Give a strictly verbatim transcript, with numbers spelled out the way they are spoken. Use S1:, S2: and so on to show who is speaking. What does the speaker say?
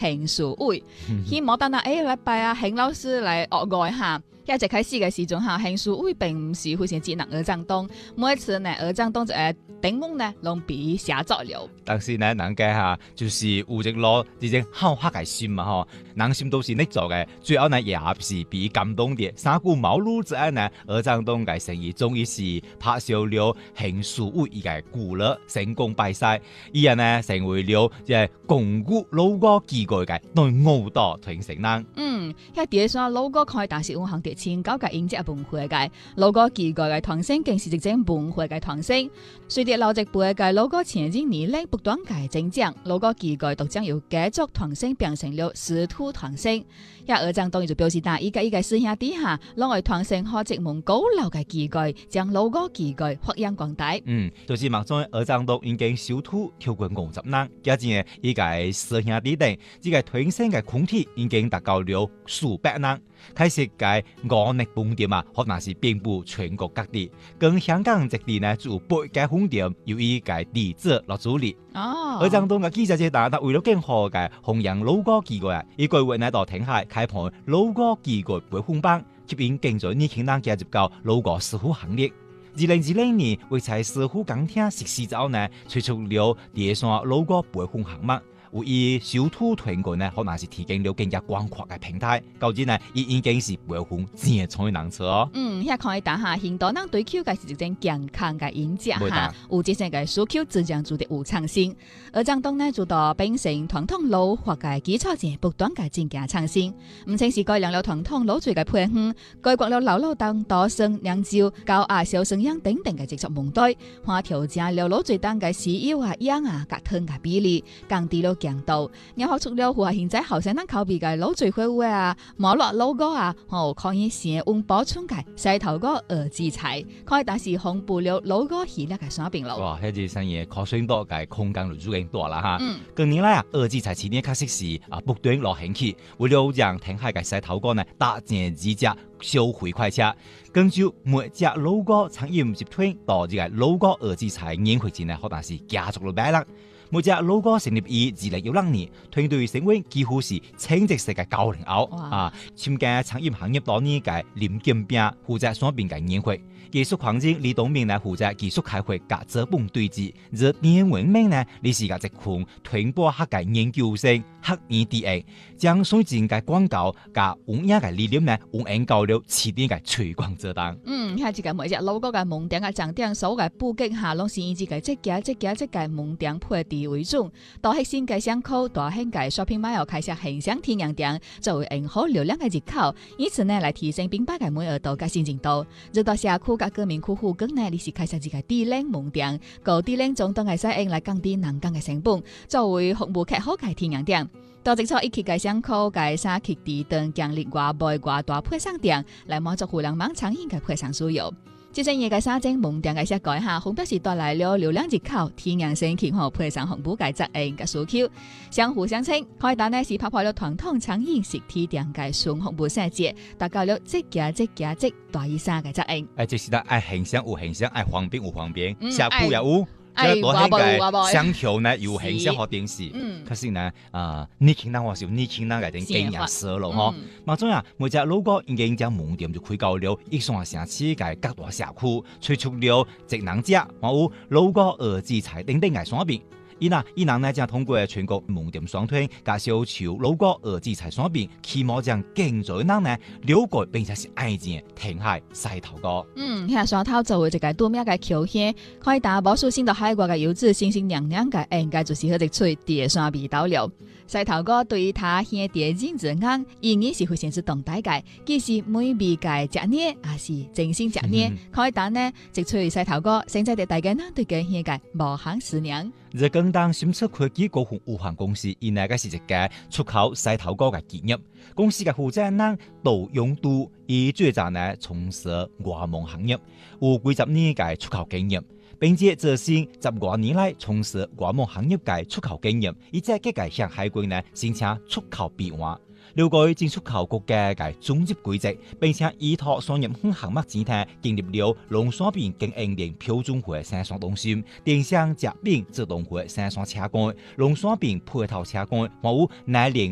S1: 杏樹會，希望等下誒禮拜啊，杏老師嚟學外下。一直開始嘅時陣下，杏樹會並唔是好似只能兒童當，每一次呢兒童當就誒頂門呢攏俾寫作了。
S2: 但是呢，人家下就是有一攞這種好客嘅心嘛吼，人心都是你做嘅，最後呢也是被感動的。三顧茅廬之後呢，兒童當嘅生意終於是拍攝了杏樹會一個古樂成功拜賽，依然呢成為了即係鞏固老歌基礎嘅對舞蹈傳承人。
S1: 嗯，一碟上老歌開大是五行碟前九嘅演節文化嘅老歌基礎嘅傳承，更是一種文化嘅傳承。隨着老一輩嘅老歌前進年齡不斷嘅增長，老歌基礎都將由繼續傳承變成了師徒傳承。一兒童當然就表示大依家依個師兄弟下，攞來傳承學籍門高樓嘅基礎，將老歌基礎發揚光大。
S2: 嗯，就是目前兒童當已經收徒超過五十人，加之呢依個師兄弟等，呢個傳承嘅群體已經達到了數百人。開始嘅五力飯店啊，可能是遍佈全國各地，跟香港這地呢就八間飯店由於嘅地質落主理。
S1: 哦，
S2: 兒童當嘅記者節大，但為了更好嘅弘揚老歌基礎啊，依個月呢到聽海開辦老歌基礎培訓班，吸引更多年輕人加入到老歌師傅行列。二零二零年為在師傅講聽實施之後呢，推出了第一項老歌培訓項目。為以小兔團隊呢，可能是提供了更加廣闊嘅平台。究竟呢，已已經是培訓正才能錯哦。
S1: 嗯，遐可以打下很多人對口嘅是一種健康嘅演講哈，有這些嘅需求自然做得有創新。而張東呢，做到秉承傳統老法嘅基礎上，不斷嘅增加創新。唔淨是改良了傳統老醉嘅配方，改革了老老當多生釀酒、高壓小生養等等嘅製作門對，還調整了老醉當嘅豉油啊、鹽啊、甲糖嘅比例，降低了強度，又學出了符合現在後生人口味嘅老醉花味啊、麻辣老歌啊，哦可以升溫補充嘅西頭歌兒子菜，可以但是紅布了老歌系列嘅產品咯。
S2: 哇，呢啲生意可算多嘅空間就足夠大啦哈。
S1: 嗯，
S2: 近年來啊，兒子菜市呢確實是啊不斷落興起，為了讓聽海嘅西頭歌呢搭建幾隻消費快車，根據每隻老歌產業集團到呢個老歌兒子菜年會前呢，可能是加速了百啦。每隻老歌成立於二零一六年，團隊成員幾乎是稱職式嘅九零後啊，參加產業行業多年嘅林建斌負責雙邊嘅年會，技術環境李東明呢負責技術開會及資本對接，而鄧文明呢理事嘅一群團播客嘅研究生黑 E D A， 將水晶嘅廣告及文雅嘅理念呢，運用到了此地嘅推廣之當。
S1: 嗯，喺這個每隻老歌嘅門店嘅重點所嘅布景下，攏是以自己即家即家即個門店配地為主，到核心嘅商口大興嘅 shopping mall 開設形象天然店，作為引好流量嘅入口，以此呢來提升品牌嘅滿意度嘅新程度。入到社區嘅居民區附近呢，你是開設一個低廉門店，高低廉中等嘅使用來降低人工嘅成本，作為服務客戶嘅天然店。到即錯一期嘅商口嘅三期地段建立外賣外大配送店，來滿足互聯網餐飲嘅配送需要。即係嘢嘅三間門店嘅設計下，分別是帶來了流量入口、天然性健康配送服務嘅質應嘅需求，相互相稱。開單呢是拍破了傳統餐飲實體店嘅純服務設計，達到了即價即價即大於三嘅質應。
S2: 誒，即是得愛形象有形象，愛方便有方便，社區又有。
S1: 哎，
S2: 多興嘅商條呢有形象和電視，
S1: 嗯，
S2: 可是呢，啊，年輕人話是年輕人嘅啲經驗少咯嗬。嘛種啊，每隻老歌已經將門店就開到了一線城市嘅各大社區，推出了職能者，還有老歌兒子菜等等嘅產品。伊嗱，伊嗱呢將通過全國門店雙推，介紹潮老歌兒子菜產品，期望將更多人呢了解並且是愛見聽海西頭歌。
S1: 嗯，喺沙頭做嘅一個度假嘅橋線，可以打無數先到海外嘅遊子，星星亮亮嘅，應該就是佢哋吹碟山味道了。西頭歌對於他現碟人之眼，意義是會顯示動大嘅，既是美味嘅食呢，也是真心食呢。可以打呢，直吹西頭歌，現在嘅大家呢對佢現嘅無限思念。
S2: 日更當新出科技股份有限公司，而呢個是一個出口西頭歌嘅企業。公司嘅負責人杜永都，以最早呢從事外貿行業，有幾十年嘅出口經驗，並且這先十多年來從事外貿行業嘅出口經驗，以及佢嘅向海歸呢申請出口備案。了解進出口國家嘅總入規則，並且依託商業項目展廳建立了農產品經營鏈標準化生產中心、電商疾病自動化生產車間、農產品配套車間，還有奶鏈